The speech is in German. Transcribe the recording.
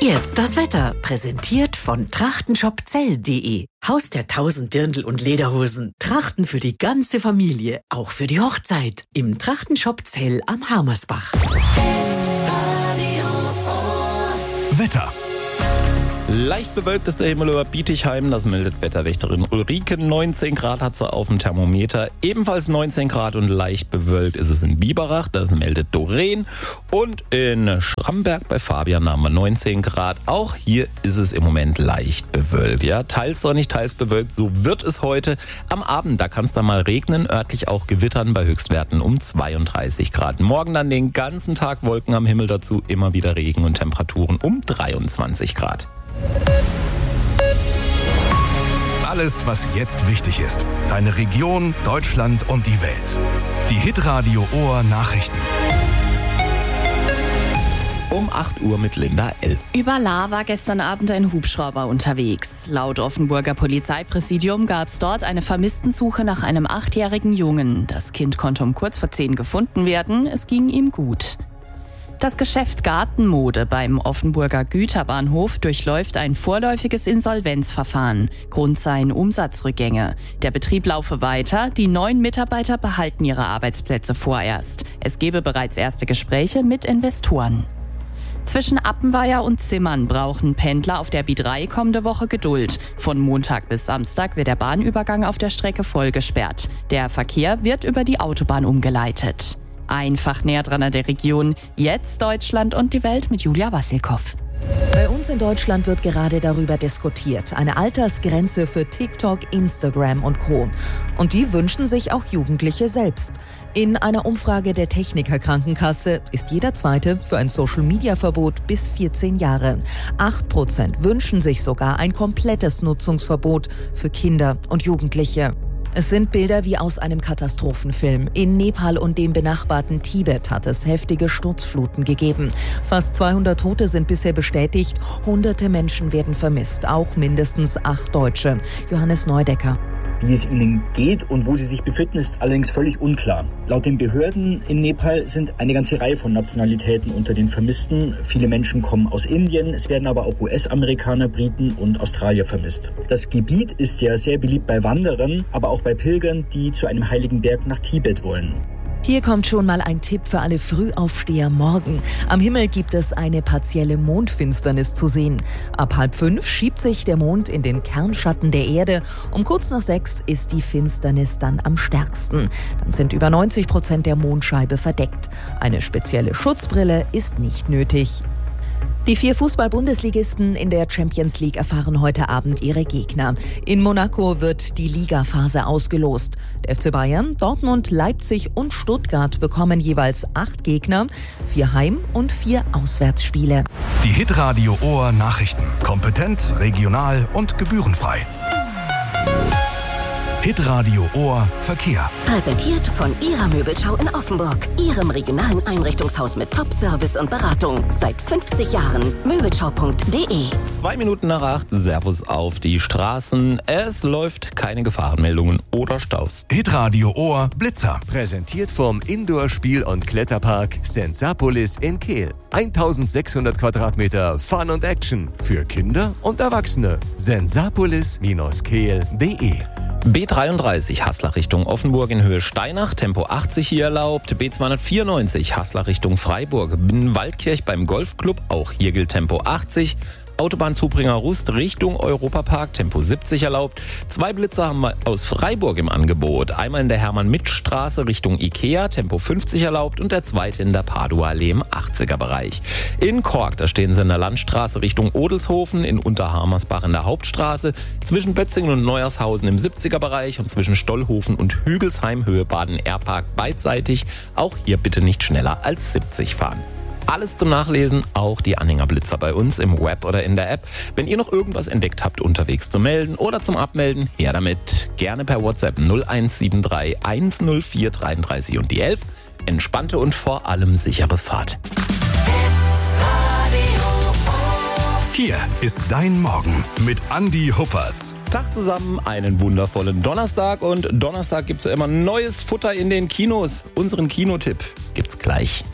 Jetzt das Wetter, präsentiert von trachtenshopzell.de. Haus der 1000 Dirndl und Lederhosen. Trachten für die ganze Familie, auch für die Hochzeit. Im Trachtenshop Zell am Harmersbach. Wetter. Leicht bewölkt ist der Himmel über Bietigheim, das meldet Wetterwächterin Ulrike. 19 Grad hat sie auf dem Thermometer, ebenfalls 19 Grad und leicht bewölkt ist es in Biberach, das meldet Doreen. Und in Schramberg bei Fabian haben wir 19 Grad, auch hier ist es im Moment leicht bewölkt. Ja, teils sonnig, teils bewölkt, so wird es heute. Am Abend, da kann es dann mal regnen, örtlich auch gewittern bei Höchstwerten um 32 Grad. Morgen dann den ganzen Tag Wolken am Himmel, dazu immer wieder Regen und Temperaturen um 23 Grad. Alles, was jetzt wichtig ist. Deine Region, Deutschland und die Welt. Die Hitradio Ohr Nachrichten. Um 8 Uhr mit Linda L. Über Lahr war gestern Abend ein Hubschrauber unterwegs. Laut Offenburger Polizeipräsidium gab es dort eine Vermisstensuche nach einem 8-jährigen Jungen. Das Kind konnte um kurz vor 10 gefunden werden. Es ging ihm gut. Das Geschäft Gartenmode beim Offenburger Güterbahnhof durchläuft ein vorläufiges Insolvenzverfahren. Grund seien Umsatzrückgänge. Der Betrieb laufe weiter, die neuen Mitarbeiter behalten ihre Arbeitsplätze vorerst. Es gebe bereits erste Gespräche mit Investoren. Zwischen Appenweier und Zimmern brauchen Pendler auf der B3 kommende Woche Geduld. Von Montag bis Samstag wird der Bahnübergang auf der Strecke voll gesperrt. Der Verkehr wird über die Autobahn umgeleitet. Einfach näher dran an der Region. Jetzt Deutschland und die Welt mit Julia Wassilkow. Bei uns in Deutschland wird gerade darüber diskutiert. Eine Altersgrenze für TikTok, Instagram und Co. Und die wünschen sich auch Jugendliche selbst. In einer Umfrage der Techniker Krankenkasse ist jeder Zweite für ein Social-Media-Verbot bis 14 Jahre. 8% wünschen sich sogar ein komplettes Nutzungsverbot für Kinder und Jugendliche. Es sind Bilder wie aus einem Katastrophenfilm. In Nepal und dem benachbarten Tibet hat es heftige Sturzfluten gegeben. Fast 200 Tote sind bisher bestätigt. Hunderte Menschen werden vermisst, auch mindestens 8 Deutsche. Johannes Neudecker. Wie es ihnen geht und wo sie sich befinden, ist allerdings völlig unklar. Laut den Behörden in Nepal sind eine ganze Reihe von Nationalitäten unter den Vermissten. Viele Menschen kommen aus Indien, es werden aber auch US-Amerikaner, Briten und Australier vermisst. Das Gebiet ist ja sehr beliebt bei Wanderern, aber auch bei Pilgern, die zu einem heiligen Berg nach Tibet wollen. Hier kommt schon mal ein Tipp für alle Frühaufsteher morgen. Am Himmel gibt es eine partielle Mondfinsternis zu sehen. Ab 4:30 schiebt sich der Mond in den Kernschatten der Erde. Um kurz nach 6 ist die Finsternis dann am stärksten. Dann sind über 90% der Mondscheibe verdeckt. Eine spezielle Schutzbrille ist nicht nötig. Die 4 Fußball-Bundesligisten in der Champions League erfahren heute Abend ihre Gegner. In Monaco wird die Ligaphase ausgelost. Der FC Bayern, Dortmund, Leipzig und Stuttgart bekommen jeweils 8 Gegner, 4 Heim- und 4 Auswärtsspiele. Die Hitradio Ohr Nachrichten. Kompetent, regional und gebührenfrei. Hitradio Ohr Verkehr. Präsentiert von Ihrer Möbelschau in Offenburg. Ihrem regionalen Einrichtungshaus mit Top-Service und Beratung. Seit 50 Jahren. Möbelschau.de. 2 Minuten nach 8, Servus auf die Straßen. Es läuft keine Gefahrenmeldungen oder Staus. Hitradio Ohr Blitzer. Präsentiert vom Indoor-Spiel- und Kletterpark Sensapolis in Kehl. 1600 Quadratmeter Fun und Action. Für Kinder und Erwachsene. Sensapolis-kehl.de. B33 Haslach Richtung Offenburg in Höhe Steinach, Tempo 80 hier erlaubt. B294 Haslach Richtung Freiburg, Binnenwaldkirch beim Golfclub, auch hier gilt Tempo 80. Autobahn Zubringer Rust Richtung Europapark, Tempo 70 erlaubt. 2 Blitzer haben wir aus Freiburg im Angebot. Einmal in der Hermann-Mitt-Straße Richtung Ikea, Tempo 50 erlaubt, und der zweite in der Padua-Allee im 80er-Bereich. In Kork, da stehen sie in der Landstraße Richtung Odelshofen, in Unterhamersbach in der Hauptstraße, zwischen Bötzingen und Neuershausen im 70er-Bereich und zwischen Stollhofen und Hügelsheim Höhe Baden-Airpark beidseitig. Auch hier bitte nicht schneller als 70 fahren. Alles zum Nachlesen, auch die Anhängerblitzer bei uns im Web oder in der App. Wenn ihr noch irgendwas entdeckt habt, unterwegs zu melden oder zum Abmelden, her damit. Gerne per WhatsApp 0173 104 33 und die 11. Entspannte und vor allem sichere Fahrt. Hier ist dein Morgen mit Andi Huppertz. Tag zusammen, einen wundervollen Donnerstag. Und Donnerstag gibt's ja immer neues Futter in den Kinos. Unseren Kinotipp gibt's gleich.